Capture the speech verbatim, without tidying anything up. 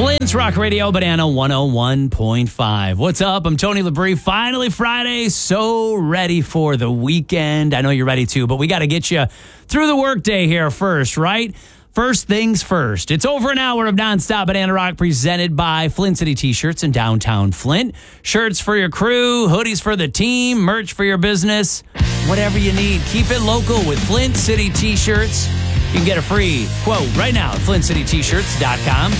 Flint's Rock Radio, Banana one oh one point five. What's up? I'm Tony Labrie. Finally Friday. So ready for the weekend. I know you're ready too, but we got to get you through the workday here first, right? First things first. It's over an hour of nonstop Banana Rock presented by Flint City T-Shirts in downtown Flint. Shirts for your crew, hoodies for the team, merch for your business, whatever you need. Keep it local with Flint City T-Shirts. You can get a free quote right now at flint city t shirts dot com.